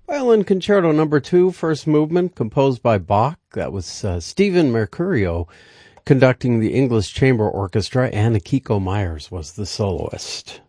Violin Concerto Number 2, first movement, composed by Bach. That was Stephen Mercurio conducting the English Chamber Orchestra, and Akiko Myers was the soloist.